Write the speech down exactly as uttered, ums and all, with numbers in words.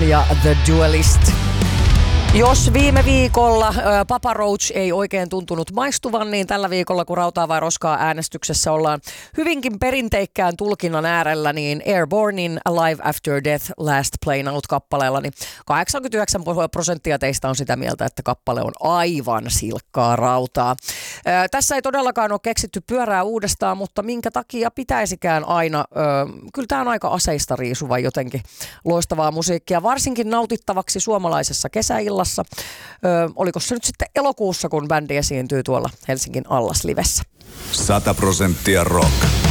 ja The Duelist. Jos viime viikolla ä, Papa Roach ei oikein tuntunut maistuvan, niin tällä viikolla, kun Rautaa vai Roskaa äänestyksessä ollaan hyvinkin perinteikkään tulkinnan äärellä, niin Airbornein Alive After Death Last Plane Out-kappaleella, niin kahdeksankymmentäyhdeksän prosenttia teistä on sitä mieltä, että kappale on aivan silkkaa rautaa. Ä, tässä ei todellakaan ole keksitty pyörää uudestaan, mutta minkä takia pitäisikään aina, ä, kyllä tämä on aika aseista riisuva jotenkin loistavaa musiikkia, varsinkin nautittavaksi suomalaisessa kesäillassa. Ö, oliko se nyt sitten elokuussa, kun bändi esiintyy tuolla Helsingin Allas Livessä? sata prosenttia rock.